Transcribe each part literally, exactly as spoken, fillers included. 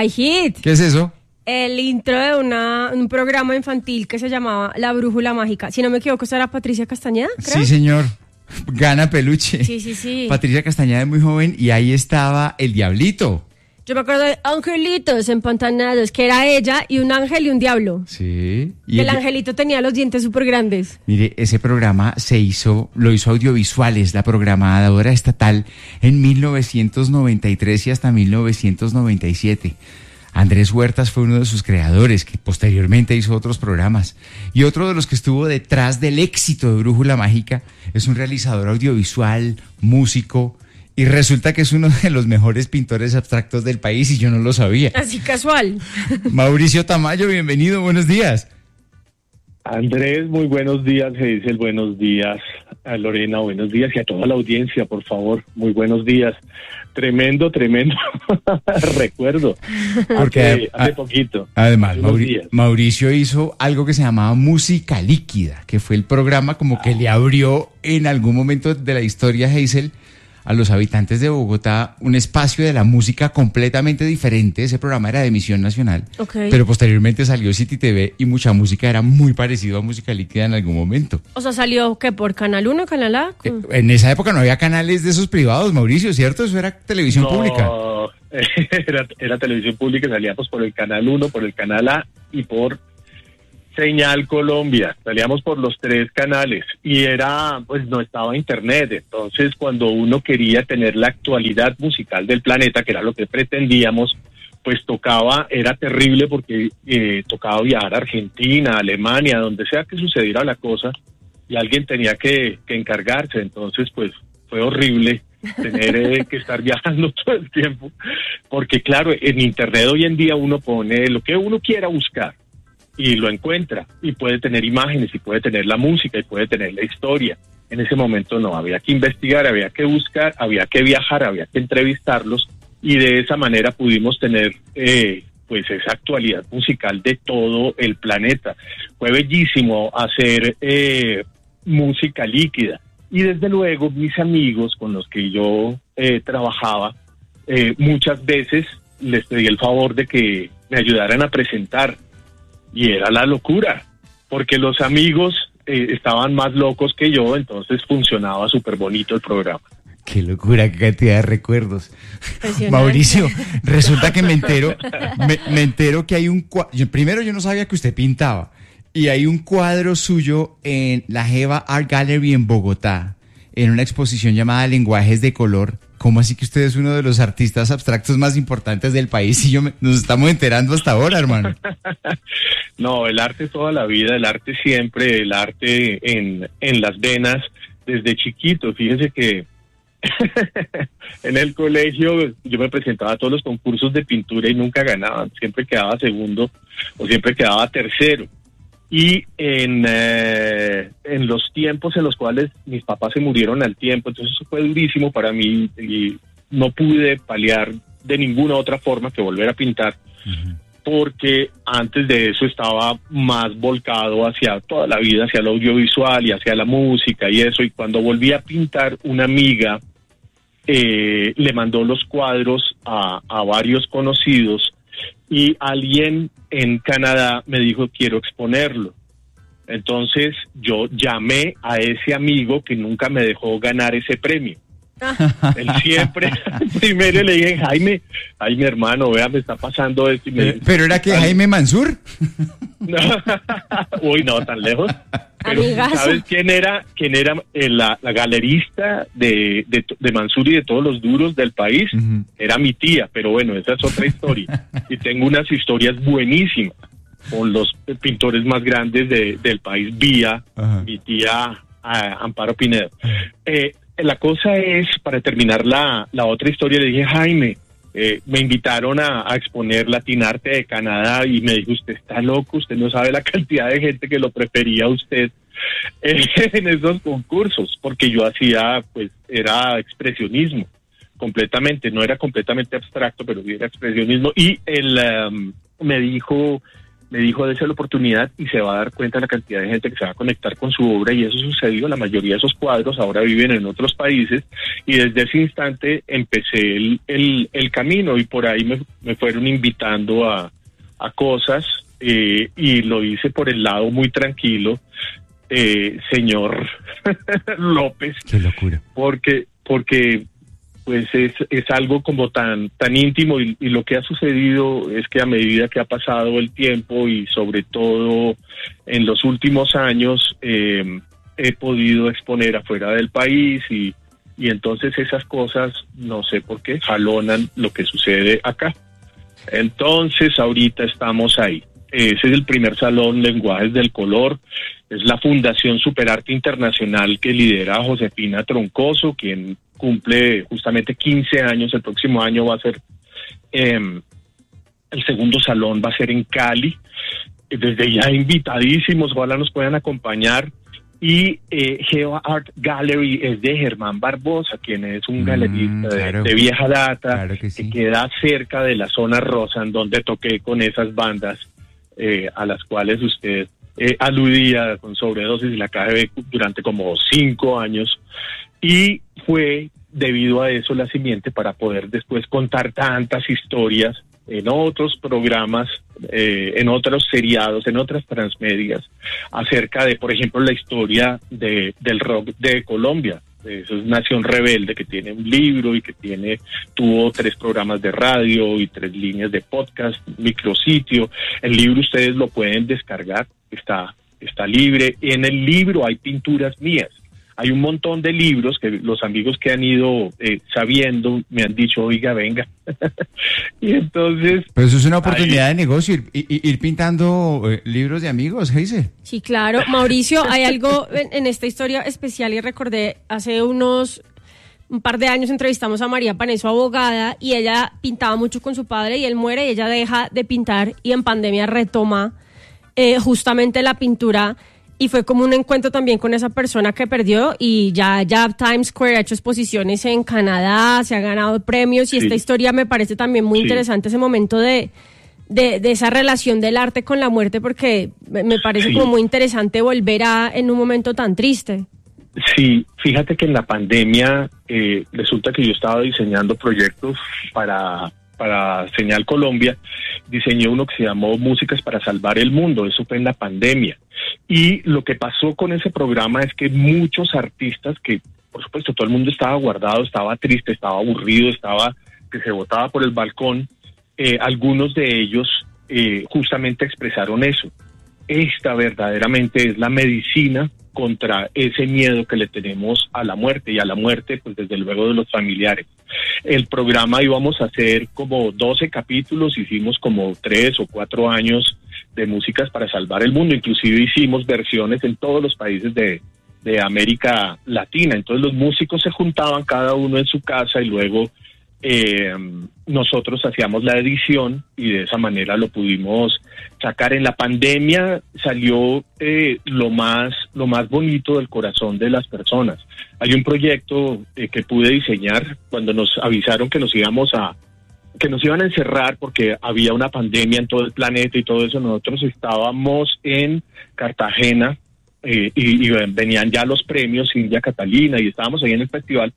My Hit. ¿Qué es eso? El intro de una, un programa infantil que se llamaba La Brújula Mágica. Si no me equivoco, ¿esa era Patricia Castañeda, creo? Sí, señor. Gana peluche. Sí, sí, sí. Patricia Castañeda es muy joven y ahí estaba el Diablito. Yo me acuerdo de Angelitos Empantanados, que era ella y un ángel y un diablo. Sí. Y el el angelito tenía los dientes súper grandes. Mire, ese programa se hizo, lo hizo Audiovisuales, la programadora estatal, en mil novecientos noventa y tres y hasta mil novecientos noventa y siete. Andrés Huertas fue uno de sus creadores, que posteriormente hizo otros programas. Y otro de los que estuvo detrás del éxito de Brújula Mágica es un realizador audiovisual, músico, y resulta que es uno de los mejores pintores abstractos del país y yo no lo sabía. Así casual. Mauricio Tamayo, bienvenido, buenos días. Andrés, muy buenos días, Geisel, buenos días. A Lorena, buenos días, y a toda la audiencia, por favor, muy buenos días. Tremendo, tremendo recuerdo. Porque hace, a, hace poquito. Además, Mauri, Mauricio hizo algo que se llamaba Música Líquida, que fue el programa como que le abrió en algún momento de la historia, Geisel, a los habitantes de Bogotá un espacio de la música completamente diferente. Ese programa era de emisión nacional, okay. Pero posteriormente salió City T V y mucha música era muy parecido a Música Líquida en algún momento. O sea, ¿salió qué? ¿Por Canal uno, Canal A? Eh, en esa época no había canales de esos privados, Mauricio, ¿cierto? Eso era televisión no, pública. Era, era televisión pública, salíamos por el Canal uno, por el Canal A y por Señal Colombia, salíamos por los tres canales y era, pues no estaba internet, entonces cuando uno quería tener la actualidad musical del planeta, que era lo que pretendíamos, pues tocaba, era terrible porque eh, tocaba viajar a Argentina, Alemania, donde sea que sucediera la cosa y alguien tenía que, que encargarse, entonces pues fue horrible tener eh, que estar viajando todo el tiempo, porque claro, en internet hoy en día uno pone lo que uno quiera buscar y lo encuentra, y puede tener imágenes, y puede tener la música, y puede tener la historia. En ese momento no, había que investigar, había que buscar, había que viajar, había que entrevistarlos, y de esa manera pudimos tener eh, pues esa actualidad musical de todo el planeta. Fue bellísimo hacer eh, música líquida, y desde luego mis amigos con los que yo eh, trabajaba, eh, muchas veces les pedí el favor de que me ayudaran a presentar. Y era la locura, porque los amigos eh, estaban más locos que yo, entonces funcionaba súper bonito el programa. Qué locura, qué cantidad de recuerdos. Mauricio, resulta que me entero, me, me entero que hay un cuadro, primero yo no sabía que usted pintaba, y hay un cuadro suyo en la Jeva Art Gallery en Bogotá, en una exposición llamada Lenguajes de Color. ¿Cómo así que usted es uno de los artistas abstractos más importantes del país y yo me, nos estamos enterando hasta ahora, hermano? No, el arte toda la vida, el arte siempre, el arte en, en las venas desde chiquito. Fíjese que en el colegio yo me presentaba a todos los concursos de pintura y nunca ganaba, siempre quedaba segundo o siempre quedaba tercero. Y en, eh, en los tiempos en los cuales mis papás se murieron al tiempo, entonces eso fue durísimo para mí y no pude paliar de ninguna otra forma que volver a pintar, uh-huh. Porque antes de eso estaba más volcado hacia toda la vida, hacia lo audiovisual y hacia la música y eso, y cuando volví a pintar, una amiga eh, le mandó los cuadros a, a varios conocidos y alguien en Canadá me dijo, quiero exponerlo. Entonces yo llamé a ese amigo que nunca me dejó ganar ese premio. Él siempre, primero le dije, Jaime, ay mi hermano, vea, me está pasando esto. Y me dice, ¿pero era que Jaime Mansur? No. Uy, no, tan lejos. Pero, Amigazo. ¿sabes quién era? ¿Quién era eh, la, la galerista de, de, de Mansur y de todos los duros del país? Uh-huh. Era mi tía, pero bueno, esa es otra historia. Y tengo unas historias buenísimas con los pintores más grandes de, del país, vía uh-huh. mi tía uh, Amparo Pinedo. Eh, la cosa es, para terminar la, la otra historia, le dije, Jaime, eh, me invitaron a, a exponer Latinarte de Canadá y me dijo, usted está loco, usted no sabe la cantidad de gente que lo prefería a usted eh, en esos concursos, porque yo hacía, pues, era expresionismo, completamente, no era completamente abstracto, pero sí era expresionismo, y él um, me dijo, me dijo, dése la oportunidad y se va a dar cuenta de la cantidad de gente que se va a conectar con su obra, y eso sucedió. La mayoría de esos cuadros ahora viven en otros países, y desde ese instante empecé el, el, el camino, y por ahí me, me fueron invitando a, a cosas, eh, y lo hice por el lado muy tranquilo, eh, señor López. Qué locura. Porque, porque pues es, es algo como tan, tan íntimo, y, y lo que ha sucedido es que a medida que ha pasado el tiempo, y sobre todo en los últimos años, eh, he podido exponer afuera del país, y, y entonces esas cosas, no sé por qué, jalonan lo que sucede acá. Entonces ahorita estamos ahí. Ese es el primer salón Lenguajes del Color. Es la Fundación Superarte Internacional que lidera Josefina Troncoso, quien cumple justamente quince años. El próximo año va a ser, eh, el segundo salón va a ser en Cali. Desde ya invitadísimos, ojalá nos puedan acompañar. Y eh, Geo Art Gallery es de Germán Barbosa, quien es un mm, galerista claro, de, de vieja data, claro que, sí. que queda cerca de la zona rosa, en donde toqué con esas bandas eh, a las cuales usted eh, aludía, con Sobredosis y la K G B, durante como cinco años. Y fue debido a eso la simiente para poder después contar tantas historias en otros programas, eh, en otros seriados, en otras transmedias, acerca de, por ejemplo, la historia de, del rock de Colombia. Eso es Nación Rebelde, que tiene un libro y que tiene tuvo tres programas de radio y tres líneas de podcast, micrositio. El libro ustedes lo pueden descargar, está, está libre. En el libro hay pinturas mías. Hay un montón de libros que los amigos que han ido eh, sabiendo me han dicho, oiga, venga. Y entonces... Pero eso es una oportunidad ahí... de negocio, ir, ir, ir pintando eh, libros de amigos, Geise. Sí, claro. Mauricio, hay algo en, en esta historia especial, y recordé hace unos... un par de años entrevistamos a María Paneso, abogada, y ella pintaba mucho con su padre, y él muere y ella deja de pintar, y en pandemia retoma eh, justamente la pintura. Y fue como un encuentro también con esa persona que perdió, y ya, ya Times Square ha hecho exposiciones en Canadá, se ha ganado premios, y sí. Esta historia me parece también muy sí. interesante, ese momento de, de, de esa relación del arte con la muerte, porque me parece sí. como muy interesante volver a en un momento tan triste. Sí, fíjate que en la pandemia eh, resulta que yo estaba diseñando proyectos para... para Señal Colombia. Diseñé uno que se llamó Músicas para Salvar el Mundo. Eso fue en la pandemia. Y lo que pasó con ese programa es que muchos artistas, que por supuesto todo el mundo estaba guardado, estaba triste, estaba aburrido, estaba que se botaba por el balcón, eh, algunos de ellos eh, justamente expresaron eso. Esta verdaderamente es la medicina contra ese miedo que le tenemos a la muerte, y a la muerte, pues desde luego, de los familiares. El programa íbamos a hacer como doce capítulos, hicimos como tres o cuatro años de Músicas para Salvar el Mundo, inclusive hicimos versiones en todos los países de, de América Latina. Entonces los músicos se juntaban cada uno en su casa, y luego eh, nosotros hacíamos la edición, y de esa manera lo pudimos sacar. En la pandemia salió eh, lo más lo más bonito del corazón de las personas. Hay un proyecto eh, que pude diseñar cuando nos avisaron que nos íbamos a que nos iban a encerrar porque había una pandemia en todo el planeta y todo eso. Nosotros estábamos en Cartagena eh, y, y venían ya los premios India Catalina, y estábamos ahí en el festival.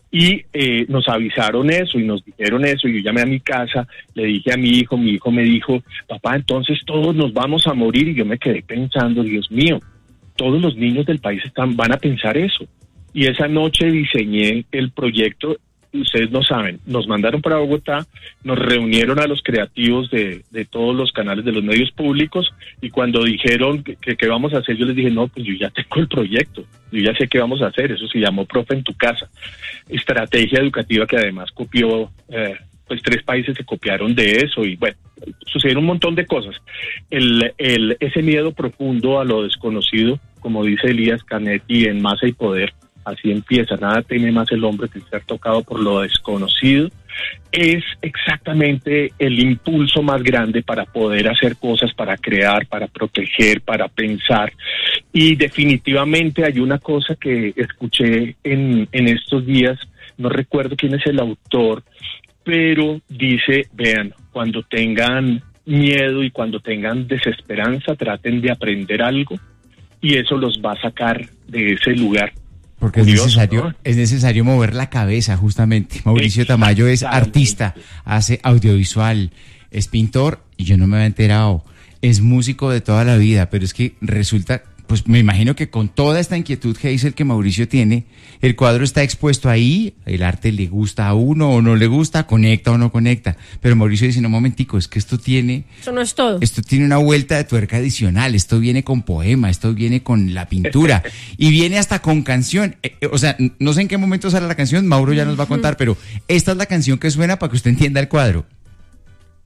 Y eh, nos avisaron eso y nos dijeron eso, y yo llamé a mi casa, le dije a mi hijo, mi hijo me dijo, papá, entonces todos nos vamos a morir. Y yo me quedé pensando, Dios mío, todos los niños del país están van a pensar eso. Y esa noche diseñé el proyecto. Ustedes no saben, nos mandaron para Bogotá, nos reunieron a los creativos de, de todos los canales de los medios públicos, y cuando dijeron que qué vamos a hacer, yo les dije, no, pues yo ya tengo el proyecto, yo ya sé qué vamos a hacer. Eso se llamó Profe en tu Casa, estrategia educativa que además copió, eh, pues tres países se copiaron de eso, y bueno, sucedieron un montón de cosas. El, el, ese miedo profundo a lo desconocido, como dice Elías Canetti en Masa y Poder, así empieza, nada teme más el hombre que ser tocado por lo desconocido, es exactamente el impulso más grande para poder hacer cosas, para crear, para proteger, para pensar. Y definitivamente hay una cosa que escuché en, en estos días, no recuerdo quién es el autor, pero dice, vean, cuando tengan miedo y cuando tengan desesperanza traten de aprender algo y eso los va a sacar de ese lugar. Porque Curioso, es necesario, ¿no? es necesario mover la cabeza, justamente. Mauricio Tamayo es artista, hace audiovisual, es pintor, y yo no me había enterado. Es músico de toda la vida, pero es que resulta, pues me imagino que con toda esta inquietud, Hazel, que Mauricio tiene, el cuadro está expuesto ahí, el arte le gusta a uno o no le gusta, conecta o no conecta. Pero Mauricio dice, no, momentico, es que esto tiene... Eso no es todo. Esto tiene una vuelta de tuerca adicional, esto viene con poema, esto viene con la pintura y viene hasta con canción. Eh, eh, o sea, n- no sé en qué momento sale la canción, Mauro ya nos va a contar, pero esta es la canción que suena para que usted entienda el cuadro.